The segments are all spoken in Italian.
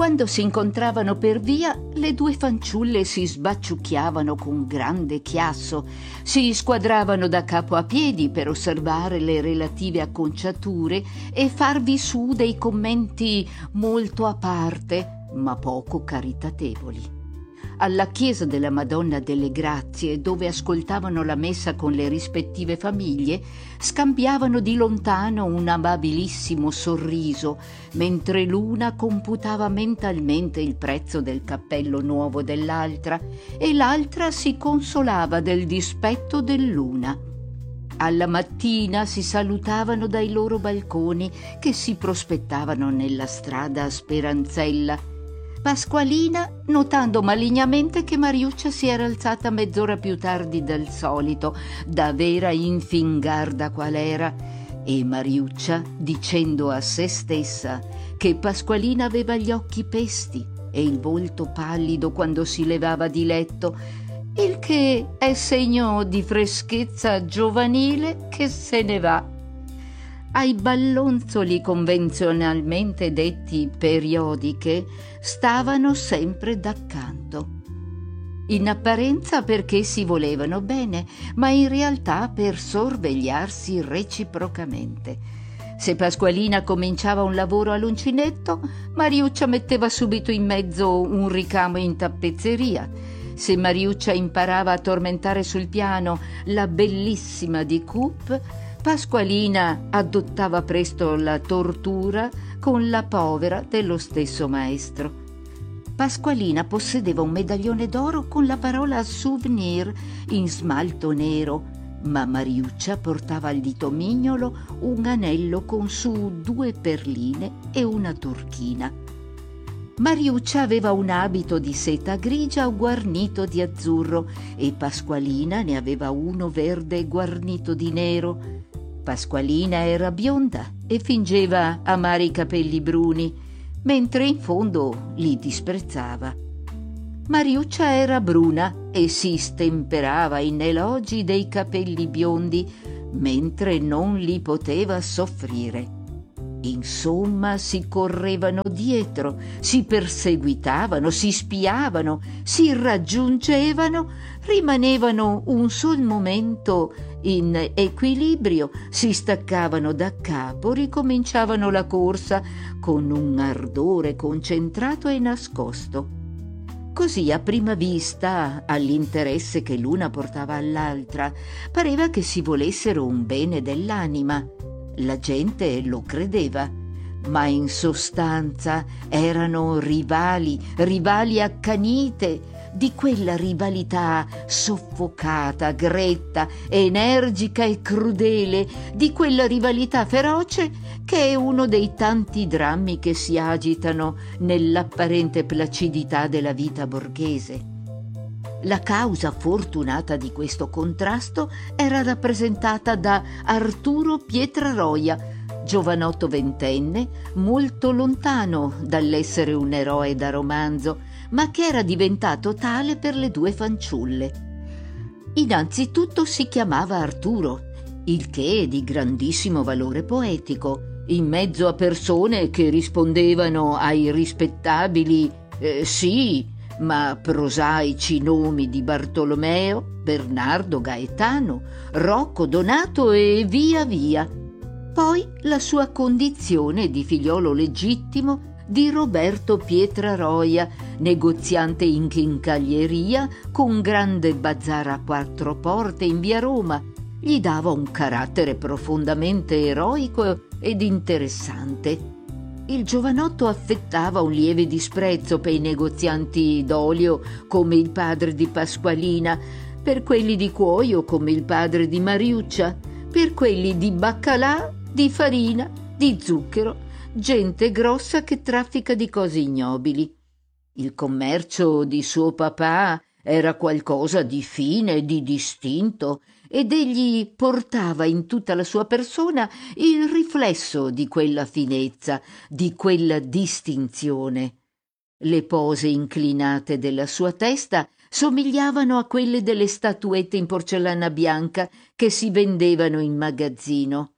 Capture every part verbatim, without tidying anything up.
Quando si incontravano per via, le due fanciulle si sbaciucchiavano con grande chiasso, si squadravano da capo a piedi per osservare le relative acconciature e farvi su dei commenti molto a parte, ma poco caritatevoli. Alla chiesa della Madonna delle Grazie, dove ascoltavano la messa con le rispettive famiglie, scambiavano di lontano un amabilissimo sorriso, mentre l'una computava mentalmente il prezzo del cappello nuovo dell'altra e l'altra si consolava del dispetto dell'una. Alla mattina si salutavano dai loro balconi che si prospettavano nella strada a Speranzella. Pasqualina, notando malignamente che Mariuccia si era alzata mezz'ora più tardi del solito, da vera infingarda qual era, e Mariuccia, dicendo a se stessa che Pasqualina aveva gli occhi pesti e il volto pallido quando si levava di letto, il che è segno di freschezza giovanile che se ne va. Ai ballonzoli convenzionalmente detti periodiche stavano sempre d'accanto. In apparenza perché si volevano bene, ma in realtà per sorvegliarsi reciprocamente. Se Pasqualina cominciava un lavoro all'uncinetto, Mariuccia metteva subito in mezzo un ricamo in tappezzeria. Se Mariuccia imparava a tormentare sul piano la bellissima di Coop, Pasqualina adottava presto la tortura con la povera dello stesso maestro. Pasqualina possedeva un medaglione d'oro con la parola souvenir in smalto nero, ma Mariuccia portava al dito mignolo un anello con su due perline e una turchina. Mariuccia aveva un abito di seta grigia guarnito di azzurro e Pasqualina ne aveva uno verde guarnito di nero. Pasqualina era bionda e fingeva amare i capelli bruni, mentre in fondo li disprezzava. Mariuccia era bruna e si stemperava in elogi dei capelli biondi, mentre non li poteva soffrire. Insomma, si correvano dietro, si perseguitavano, si spiavano, si raggiungevano, rimanevano un sol momento in equilibrio, si staccavano da capo, ricominciavano la corsa con un ardore concentrato e nascosto. Così a prima vista, all'interesse che l'una portava all'altra, pareva che si volessero un bene dell'anima. La gente lo credeva, ma in sostanza erano rivali, rivali accanite, di quella rivalità soffocata, gretta, energica e crudele, di quella rivalità feroce che è uno dei tanti drammi che si agitano nell'apparente placidità della vita borghese. La causa fortunata di questo contrasto era rappresentata da Arturo Pietraroia, giovanotto ventenne, molto lontano dall'essere un eroe da romanzo, ma che era diventato tale per le due fanciulle. Innanzitutto si chiamava Arturo, il che è di grandissimo valore poetico, in mezzo a persone che rispondevano ai rispettabili eh, sì, ma prosaici nomi di Bartolomeo, Bernardo, Gaetano, Rocco, Donato e via via. Poi la sua condizione di figliolo legittimo di Roberto Pietraroia, negoziante in chincaglieria con grande bazar a quattro porte in via Roma, gli dava un carattere profondamente eroico ed interessante. Il giovanotto affettava un lieve disprezzo per i negozianti d'olio come il padre di Pasqualina, per quelli di cuoio come il padre di Mariuccia, per quelli di baccalà, di farina, di zucchero, gente grossa che traffica di cose ignobili. Il commercio di suo papà era qualcosa di fine, di distinto, ed egli portava in tutta la sua persona il riflesso di quella finezza, di quella distinzione. Le pose inclinate della sua testa somigliavano a quelle delle statuette in porcellana bianca che si vendevano in magazzino.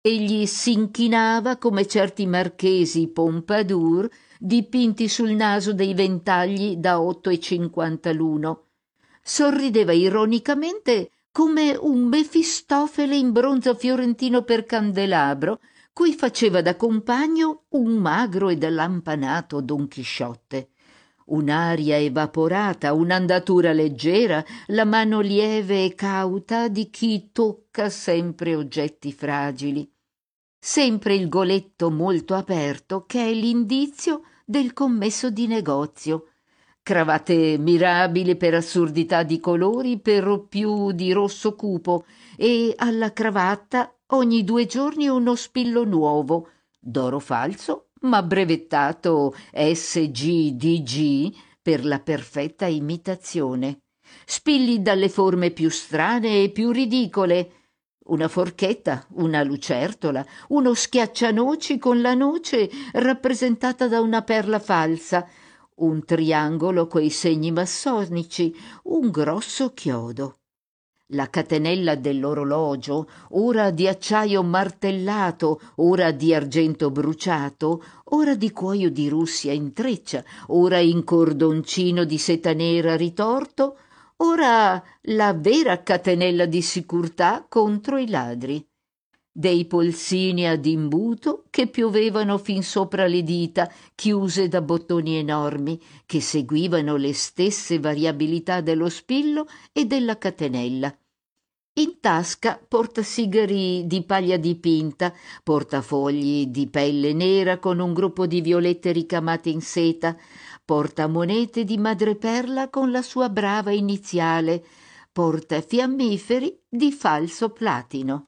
Egli s'inchinava come certi marchesi Pompadour dipinti sul naso dei ventagli da otto e cinquanta l'uno. Sorrideva ironicamente come un Mefistofele in bronzo fiorentino per candelabro, cui faceva da compagno un magro ed allampanato Don Chisciotte. Un'aria evaporata, un'andatura leggera, la mano lieve e cauta di chi tocca sempre oggetti fragili. Sempre il goletto molto aperto, che è l'indizio del commesso di negozio. Cravatte mirabili per assurdità di colori, per più di rosso cupo, e alla cravatta ogni due giorni uno spillo nuovo, d'oro falso, ma brevettato S G D G per la perfetta imitazione. Spilli dalle forme più strane e più ridicole, una forchetta, una lucertola, uno schiaccianoci con la noce rappresentata da una perla falsa, un triangolo coi segni massonici, un grosso chiodo. La catenella dell'orologio, ora di acciaio martellato, ora di argento bruciato, ora di cuoio di Russia in treccia, ora in cordoncino di seta nera ritorto, ora la vera catenella di sicurtà contro i ladri. Dei polsini ad imbuto che piovevano fin sopra le dita, chiuse da bottoni enormi, che seguivano le stesse variabilità dello spillo e della catenella. In tasca portasigari di paglia dipinta, portafogli di pelle nera con un gruppo di violette ricamate in seta, portamonete di madreperla con la sua brava iniziale, portafiammiferi di falso platino.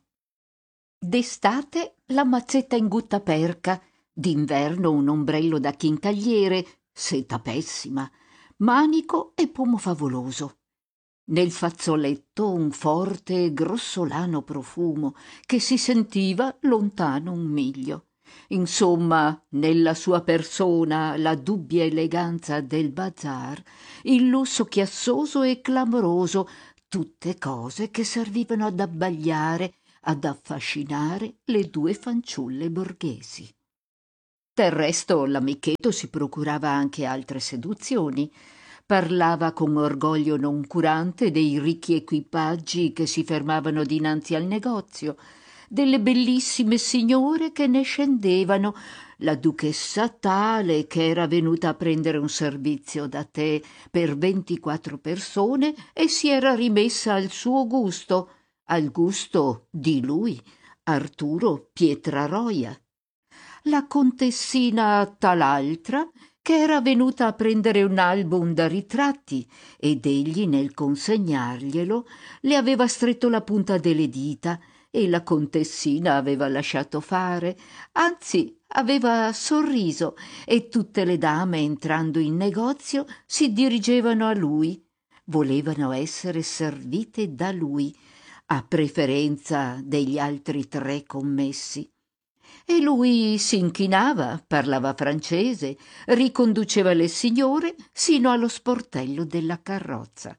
D'estate la mazzetta in guttaperca, d'inverno un ombrello da chincagliere, seta pessima, manico e pomo favoloso. Nel fazzoletto un forte e grossolano profumo che si sentiva lontano un miglio. Insomma, nella sua persona la dubbia eleganza del bazar, il lusso chiassoso e clamoroso, tutte cose che servivano ad abbagliare, ad affascinare le due fanciulle borghesi. Del resto l'amichetto si procurava anche altre seduzioni. Parlava con orgoglio noncurante dei ricchi equipaggi che si fermavano dinanzi al negozio, delle bellissime signore che ne scendevano, la duchessa tale che era venuta a prendere un servizio da tè per ventiquattro persone e si era rimessa al suo gusto, al gusto di lui, Arturo Pietraroia. La contessina tal'altra che era venuta a prendere un album da ritratti ed egli nel consegnarglielo le aveva stretto la punta delle dita e la contessina aveva lasciato fare, anzi aveva sorriso e tutte le dame entrando in negozio si dirigevano a lui, volevano essere servite da lui, a preferenza degli altri tre commessi. E lui s'inchinava, parlava francese, riconduceva le signore sino allo sportello della carrozza.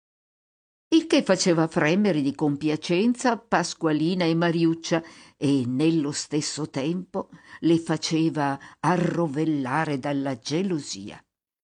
Il che faceva fremere di compiacenza Pasqualina e Mariuccia e nello stesso tempo le faceva arrovellare dalla gelosia.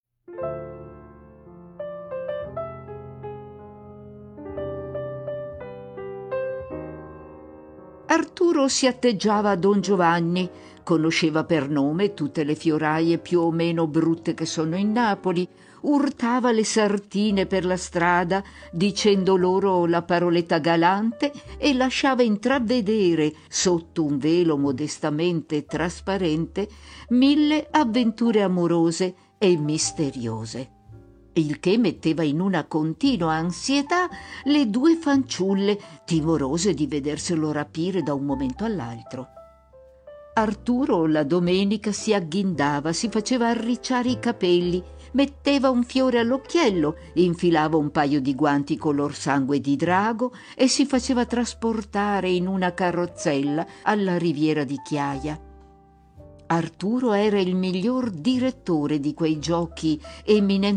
Arturo si atteggiava a Don Giovanni, conosceva per nome tutte le fioraie più o meno brutte che sono in Napoli, urtava le sartine per la strada dicendo loro la paroletta galante e lasciava intravedere, sotto un velo modestamente trasparente, mille avventure amorose e misteriose. Il che metteva in una continua ansietà le due fanciulle, timorose di vederselo rapire da un momento all'altro. Arturo la domenica si agghindava, si faceva arricciare i capelli, metteva un fiore all'occhiello, infilava un paio di guanti color sangue di drago e si faceva trasportare in una carrozzella alla Riviera di Chiaia. Arturo era il miglior direttore di quei giochi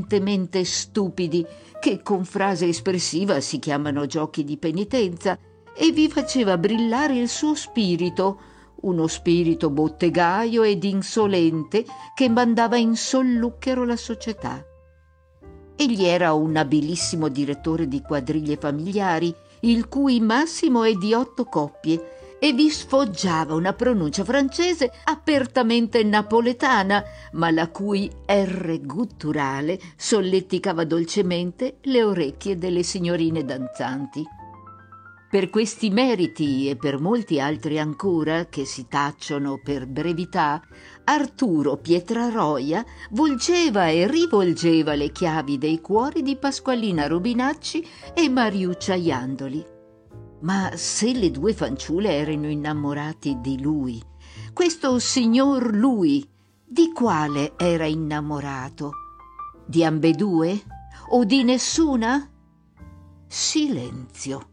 eminentemente stupidi che con frase espressiva si chiamano giochi di penitenza e vi faceva brillare il suo spirito, uno spirito bottegaio ed insolente che mandava in solluchero la società. Egli era un abilissimo direttore di quadriglie familiari, il cui massimo è di otto coppie, e vi sfoggiava una pronuncia francese apertamente napoletana, ma la cui R gutturale solleticava dolcemente le orecchie delle signorine danzanti. Per questi meriti e per molti altri ancora, che si tacciono per brevità, Arturo Pietraroia volgeva e rivolgeva le chiavi dei cuori di Pasqualina Rubinacci e Mariuccia Jandoli. Ma se le due fanciulle erano innamorate di lui, questo signor lui, di quale era innamorato? Di ambedue? O di nessuna? Silenzio.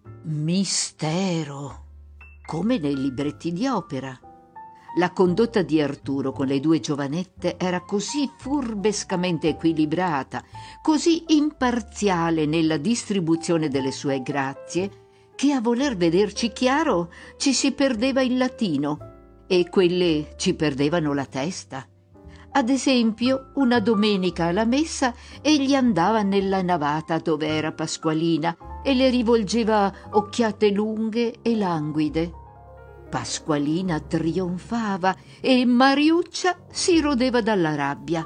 Mistero, come nei libretti di opera. La condotta di Arturo con le due giovanette era così furbescamente equilibrata, così imparziale nella distribuzione delle sue grazie, che a voler vederci chiaro ci si perdeva il latino e quelle ci perdevano la testa. Ad esempio, una domenica alla messa egli andava nella navata dove era Pasqualina e le rivolgeva occhiate lunghe e languide. Pasqualina trionfava e Mariuccia si rodeva dalla rabbia.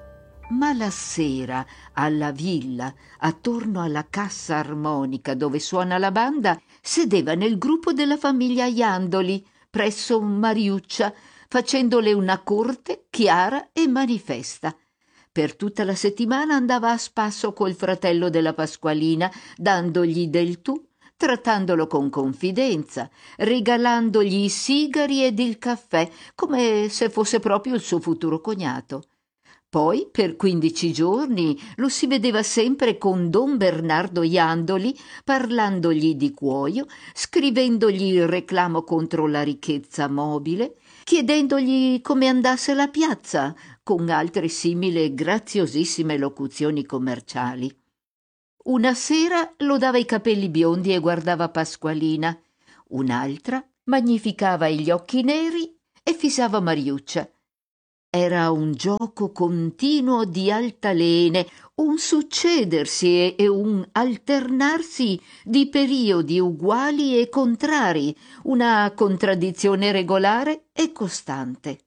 Ma la sera, alla villa, attorno alla cassa armonica dove suona la banda, sedeva nel gruppo della famiglia Jandoli, presso Mariuccia, facendole una corte chiara e manifesta. Per tutta la settimana andava a spasso col fratello della Pasqualina, dandogli del tu, trattandolo con confidenza, regalandogli i sigari ed il caffè, come se fosse proprio il suo futuro cognato. Poi, per quindici giorni, lo si vedeva sempre con don Bernardo Jandoli, parlandogli di cuoio, scrivendogli il reclamo contro la ricchezza mobile, chiedendogli come andasse la piazza, con altre simili graziosissime locuzioni commerciali. Una sera lodava i capelli biondi e guardava Pasqualina, un'altra magnificava gli occhi neri e fissava Mariuccia. Era un gioco continuo di altalene, un succedersi e un alternarsi di periodi uguali e contrari, una contraddizione regolare e costante.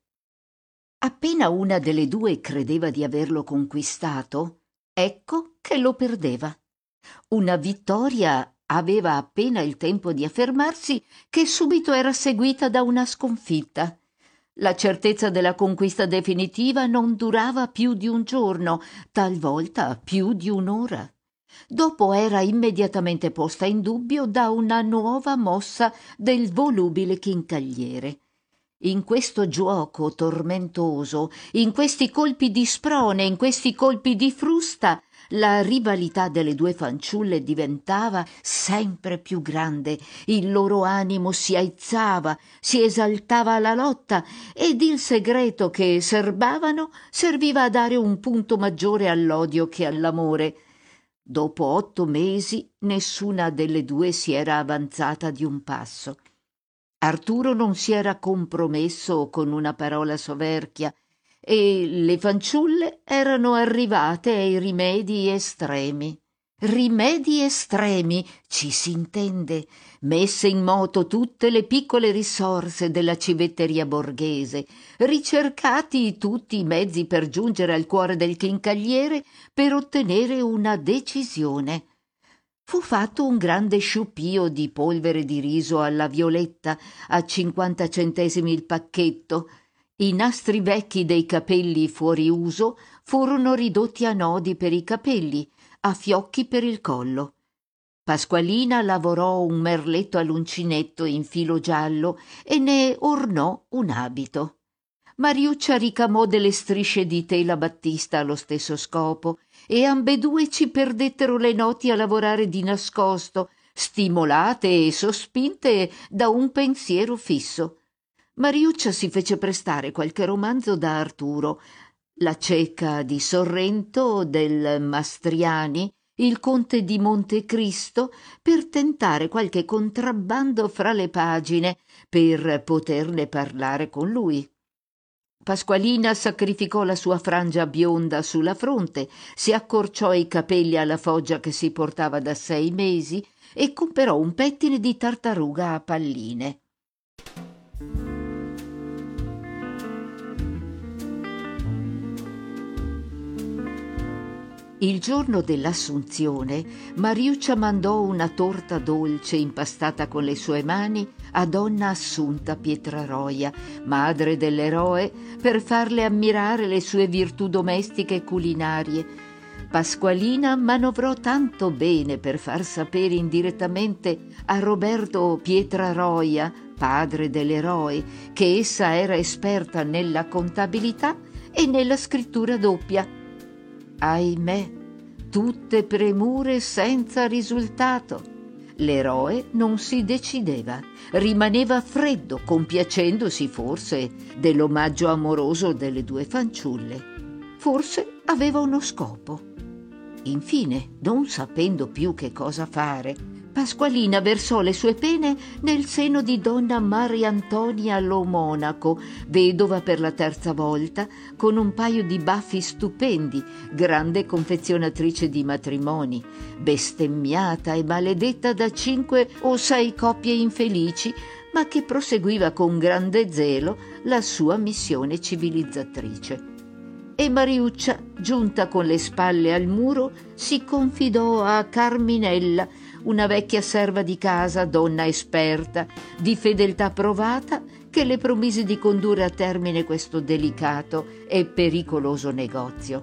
Appena una delle due credeva di averlo conquistato, ecco che lo perdeva. Una vittoria aveva appena il tempo di affermarsi che subito era seguita da una sconfitta. La certezza della conquista definitiva non durava più di un giorno, talvolta più di un'ora. Dopo era immediatamente posta in dubbio da una nuova mossa del volubile chincagliere. In questo giuoco tormentoso, in questi colpi di sprone, in questi colpi di frusta, la rivalità delle due fanciulle diventava sempre più grande, il loro animo si aizzava, si esaltava alla lotta ed il segreto che serbavano serviva a dare un punto maggiore all'odio che all'amore. Dopo otto mesi nessuna delle due si era avanzata di un passo. Arturo non si era compromesso con una parola soverchia e le fanciulle erano arrivate ai rimedi estremi. Rimedi estremi, ci si intende, messe in moto tutte le piccole risorse della civetteria borghese, ricercati tutti i mezzi per giungere al cuore del chincagliere per ottenere una decisione. Fu fatto un grande sciupio di polvere di riso alla violetta a cinquanta centesimi il pacchetto. I nastri vecchi dei capelli fuori uso furono ridotti a nodi per i capelli, a fiocchi per il collo. Pasqualina lavorò un merletto all'uncinetto in filo giallo e ne ornò un abito. Mariuccia ricamò delle strisce di tela battista allo stesso scopo e ambedue ci perdettero le noti a lavorare di nascosto, stimolate e sospinte da un pensiero fisso. Mariuccia si fece prestare qualche romanzo da Arturo, La cieca di Sorrento del Mastriani, il conte di Montecristo, per tentare qualche contrabbando fra le pagine, per poterne parlare con lui. Pasqualina sacrificò la sua frangia bionda sulla fronte, si accorciò i capelli alla foggia che si portava da sei mesi e comperò un pettine di tartaruga a palline. Il giorno dell'Assunzione, Mariuccia mandò una torta dolce impastata con le sue mani a donna Assunta Pietraroia, madre dell'eroe, per farle ammirare le sue virtù domestiche e culinarie. Pasqualina manovrò tanto bene per far sapere indirettamente a Roberto Pietraroia, padre dell'eroe, che essa era esperta nella contabilità e nella scrittura doppia. Ahimè, tutte premure senza risultato. L'eroe non si decideva, rimaneva freddo, compiacendosi forse dell'omaggio amoroso delle due fanciulle. Forse aveva uno scopo. Infine, non sapendo più che cosa fare, Pasqualina versò le sue pene nel seno di donna Mariantonia Lo Monaco, vedova per la terza volta, con un paio di baffi stupendi, grande confezionatrice di matrimoni, bestemmiata e maledetta da cinque o sei coppie infelici, ma che proseguiva con grande zelo la sua missione civilizzatrice. E Mariuccia, giunta con le spalle al muro, si confidò a Carminella, una vecchia serva di casa, donna esperta, di fedeltà provata, che le promise di condurre a termine questo delicato e pericoloso negozio.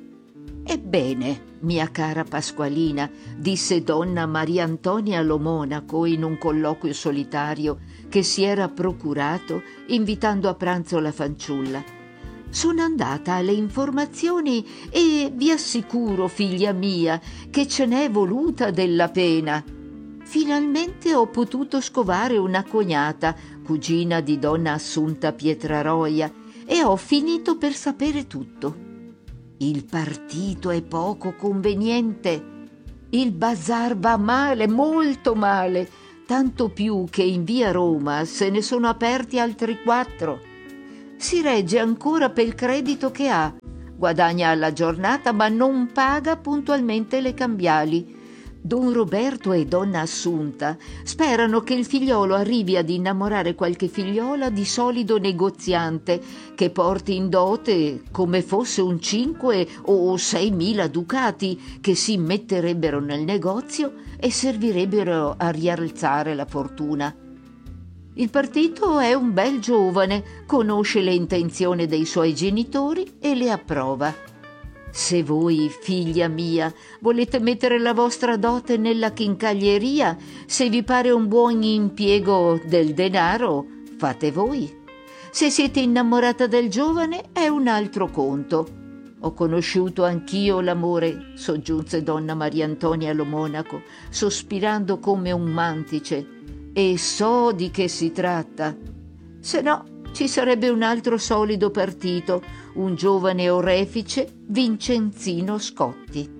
«Ebbene, mia cara Pasqualina», disse donna Maria Antonia Lo Monaco in un colloquio solitario che si era procurato invitando a pranzo la fanciulla, «sono andata alle informazioni e vi assicuro, figlia mia, che ce n'è voluta della pena. Finalmente ho potuto scovare una cognata, cugina di donna Assunta Pietraroia, e ho finito per sapere tutto. Il partito è poco conveniente. Il bazar va male, molto male, tanto più che in via Roma se ne sono aperti altri quattro. Si regge ancora pel credito che ha, guadagna alla giornata ma non paga puntualmente le cambiali. Don Roberto e donna Assunta sperano che il figliolo arrivi ad innamorare qualche figliola di solido negoziante che porti in dote come fosse un cinque o sei mila ducati che si metterebbero nel negozio e servirebbero a rialzare la fortuna. Il partito è un bel giovane, conosce le intenzioni dei suoi genitori e le approva. Se voi, figlia mia, volete mettere la vostra dote nella chincaglieria, se vi pare un buon impiego del denaro, fate voi. Se siete innamorata del giovane è un altro conto. Ho conosciuto anch'io l'amore, soggiunse donna Maria Antonia Lo Monaco, sospirando come un mantice, e so di che si tratta. Se no, ci sarebbe un altro solido partito, un giovane orefice, Vincenzino Scotti.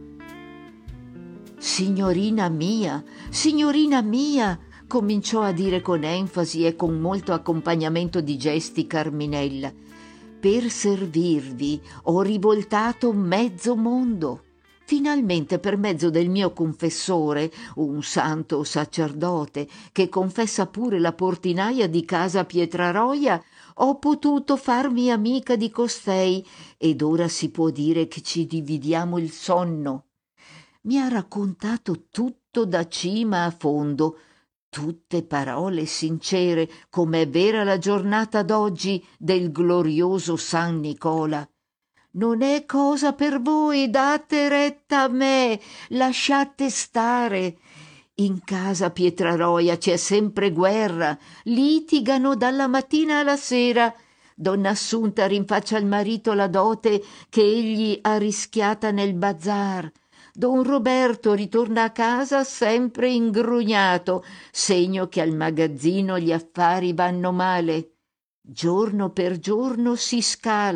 Signorina mia, signorina mia, cominciò a dire con enfasi e con molto accompagnamento di gesti Carminella, per servirvi ho rivoltato mezzo mondo. Finalmente, per mezzo del mio confessore, un santo sacerdote che confessa pure la portinaia di casa Pietraroia, ho potuto farmi amica di costei ed ora si può dire che ci dividiamo il sonno. Mi ha raccontato tutto da cima a fondo, tutte parole sincere, come è vera la giornata d'oggi del glorioso San Nicola. Non è cosa per voi, date retta a me, lasciate stare. In casa Pietraroia c'è sempre guerra, litigano dalla mattina alla sera. Donna Assunta rinfaccia al marito la dote che egli ha rischiata nel bazar. Don Roberto ritorna a casa sempre ingrugnato, segno che al magazzino gli affari vanno male. Giorno per giorno si scala.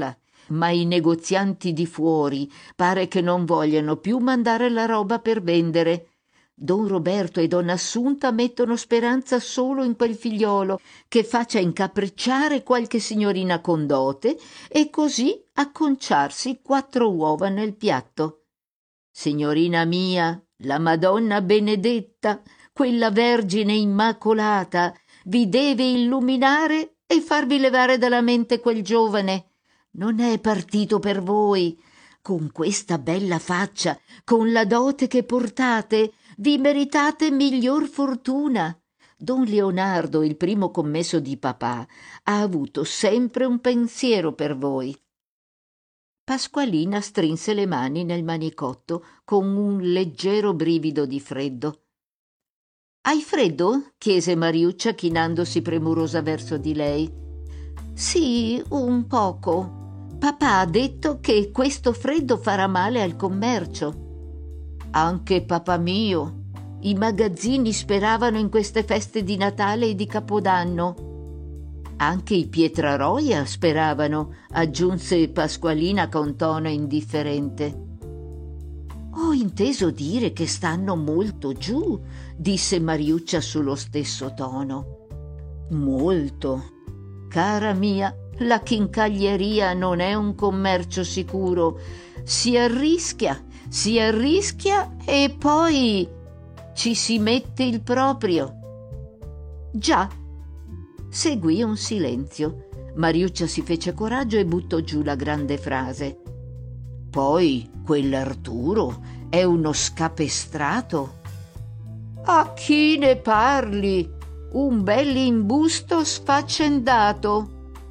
ma i negozianti di fuori pare che non vogliano più mandare la roba per vendere. Don Roberto e donna Assunta mettono speranza solo in quel figliolo che faccia incapricciare qualche signorina con dote e così acconciarsi quattro uova nel piatto. Signorina mia, la Madonna Benedetta, quella Vergine Immacolata, vi deve illuminare e farvi levare dalla mente quel giovane. Non è partito per voi. Con questa bella faccia, con la dote che portate, vi meritate miglior fortuna. Don Leonardo, il primo commesso di papà, ha avuto sempre un pensiero per voi. Pasqualina strinse le mani nel manicotto con un leggero brivido di freddo. «Hai freddo?» chiese Mariuccia chinandosi premurosa verso di lei. «Sì, un poco. Papà ha detto che questo freddo farà male al commercio». «Anche papà mio. I magazzini speravano in queste feste di Natale e di Capodanno». «Anche i Pietraroia speravano», aggiunse Pasqualina con tono indifferente. «Ho inteso dire che stanno molto giù», disse Mariuccia sullo stesso tono. «Molto. Cara mia, la chincaglieria non è un commercio sicuro. Si arrischia, si arrischia e poi ci si mette il proprio». «Già». Seguì un silenzio. Mariuccia si fece coraggio e buttò giù la grande frase. «Poi quell'Arturo è uno scapestrato». «A chi ne parli? Un bell'imbusto sfaccendato.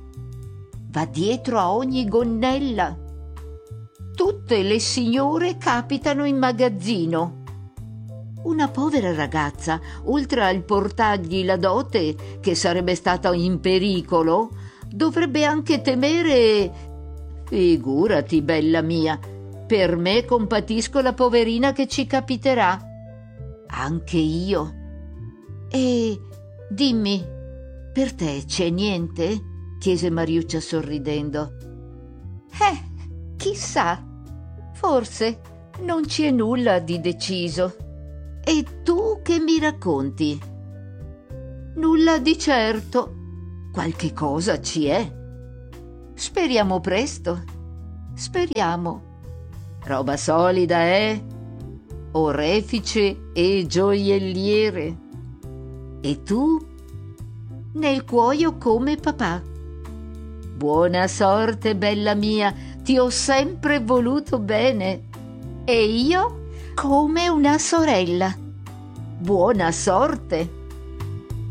Va dietro a ogni gonnella. Tutte le signore capitano in magazzino. Una povera ragazza, oltre al portargli la dote, che sarebbe stata in pericolo, dovrebbe anche temere. Figurati, bella mia, per me compatisco la poverina che ci capiterà. Anche io. E dimmi, per te c'è niente?» chiese Mariuccia sorridendo. «Eh, chissà, forse non ci è nulla di deciso. E tu che mi racconti?» «Nulla di certo. Qualche cosa ci è. Speriamo presto. Speriamo. Roba solida, eh? Orefice e gioielliere. E tu?» «Nel cuoio come papà». «Buona sorte, bella mia, ti ho sempre voluto bene». «E io?» «Come una sorella». «Buona sorte».